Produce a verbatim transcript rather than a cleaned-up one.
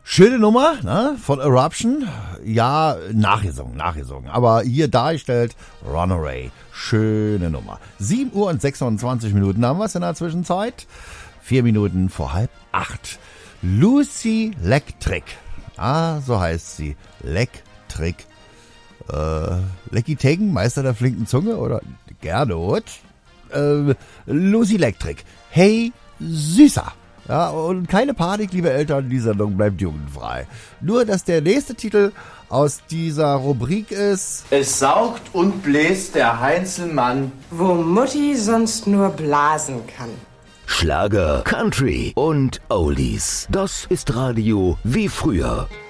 Schöne Nummer, ne, von Eruption. Ja, nachgesungen, nachgesungen. Aber hier dargestellt Runaway. Schöne Nummer. sieben Uhr und sechsundzwanzig Minuten haben wir es in der Zwischenzeit. Vier Minuten vor halb acht. Lucy Lectric. Ah, so heißt sie. Lectric. Äh, Lecky Tegen, Meister der flinken Zunge oder Gernot. Äh, Lucy Lectric. Hey, Süßer. Ja, und keine Panik, liebe Eltern, die Sendung bleibt jugendfrei. Nur, dass der nächste Titel aus dieser Rubrik ist: Es saugt und bläst der Heinzelmann, wo Mutti sonst nur blasen kann. Schlager, Country und Oldies. Das ist Radio wie früher.